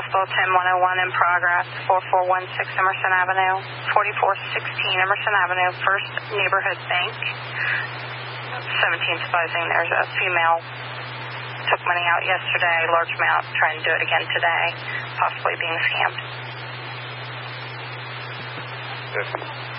Hospital 101 in progress, 4416 Emerson Avenue, 4416 Emerson Avenue, First Neighborhood Bank. 17 supposing there's a female took money out yesterday, large amount, trying to do it again today, possibly being scammed. Yes.